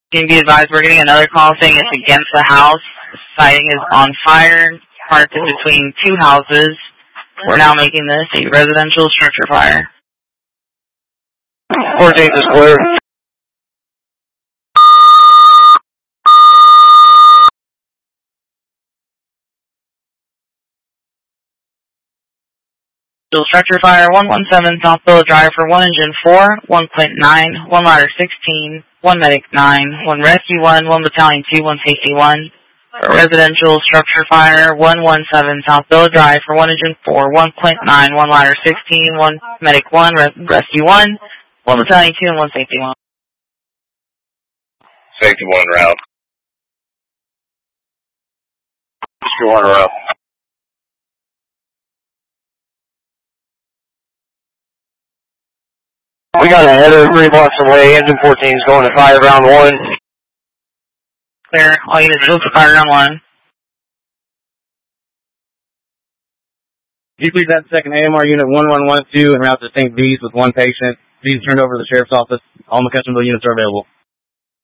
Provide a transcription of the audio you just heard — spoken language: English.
Can be advised we're getting another call saying it's against the house. The siding is on fire. Parked in between two houses. We're now making this a residential structure fire. 14th is clear. Structure fire 117 South Villa Drive for 1 engine 4, 1 Clint 9, 1 ladder 16, 1 medic 9, 1 rescue 1, 1 battalion 2, 1 safety 1. A residential structure fire 117 South Villa Drive for 1 engine 4, 1 Clint 9, 1 ladder 16, 1 medic 1, rescue 1, 1 battalion 2, and 1 safety 1. Safety 1 route. Safety 1 route. We got a header 3 blocks away. Engine 14 is going to fire round 1. Clear. All units go to fire round 1. Can you please add second AMR unit 1112 and route to St. B's with 1 patient? Please turn over to the sheriff's office. All McCutcheonville units are available.